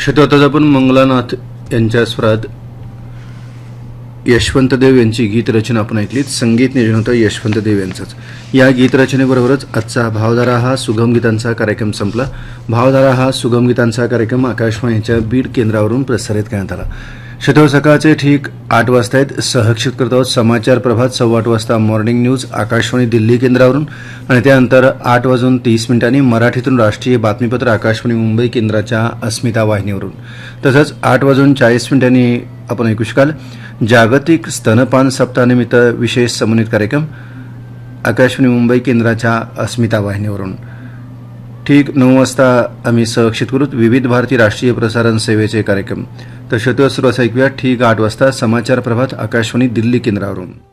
शतवताच आपण मंगलानाथ यांच्या स्वरात यशवंत देव यांची गीतरचना आपण ऐकलीत. संगीत नियोजन होतं यशवंत देव यांचंच. या गीतरचनेबरोबरच आजचा भावधारा हा सुगम गीतांचा कार्यक्रम संपला. भावधारा हा सुगम गीतांचा कार्यक्रम आकाशवाणीच्या बीड केंद्रावरून प्रसारित करण्यात आला. शतव सकाळचे ठीक 8 वाजता आहेत. सहक्षित करत आहोत समाचार प्रभात 8:15 वाजता मॉर्निंग न्यूज आकाशवाणी दिल्ली केंद्रावरून आणि त्यानंतर 8:30 मराठीतून राष्ट्रीय बातमीपत्र आकाशवाणी मुंबई केंद्राच्या अस्मिता वाहिनीवरून. तसंच 8:40 आपण ऐकू शकाल जागतिक स्तनपान सप्ताहानिमित्त विशेष समन्वित कार्यक्रम आकाशवाणी मुंबई केंद्राच्या अस्मिता वाहिनीवरून. ठीक 9 वाजता आम्ही सहक्षित करू विविध भारती राष्ट्रीय प्रसारण सेवेचे कार्यक्रम. तर शतव सुरू ऐकूया ठीक 8 वाजता समाचार प्रभात आकाशवाणी दिल्ली केंद्रावरून.